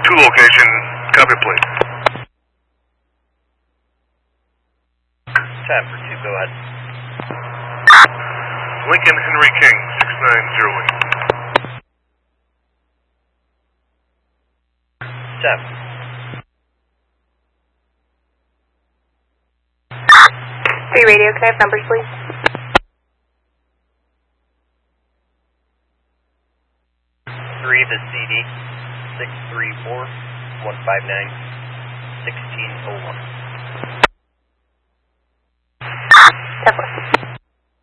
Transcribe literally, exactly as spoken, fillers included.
two location, copy plate. ten for two, go ahead. Lincoln Henry King, six nine zero eight. ten. Three radio, can I have numbers, please? Three, the C D, six three four, one five nine, sixteen oh one. ten four.